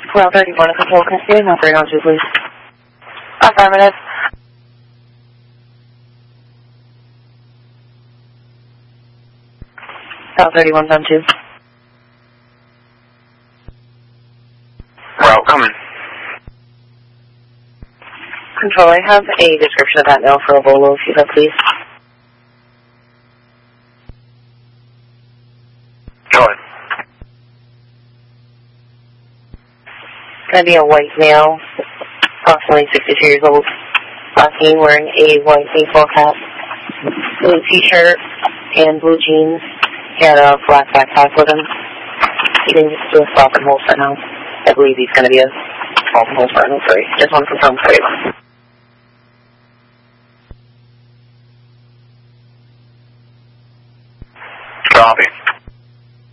Well, 31 to control, can I see an operator on 2, please? Affirmative. Well, 31's on 2. Route coming. Control, I have a description of that now for a Volo, if you have, please. Go ahead. It's going to be a white male, approximately 62 years old, seen wearing a white baseball cap, blue t-shirt, and blue jeans. He had a black backpack with him. He didn't do a stop and hold right now. I believe he's going to be a stop and hold right now. Sorry. Just want to confirm for you. Copy.